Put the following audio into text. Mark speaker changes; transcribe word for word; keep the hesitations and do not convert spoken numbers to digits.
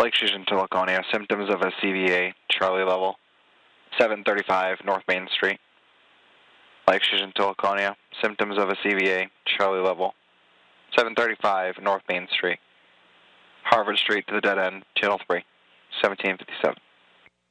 Speaker 1: Lake Fusion to Laconia, symptoms of a C V A, Charlie level, seven thirty-five North Main Street. Lake Fusion to Laconia, symptoms of a C V A, Charlie level, seven thirty-five North Main Street. Harvard Street to the dead end, Channel three, seventeen fifty-seven.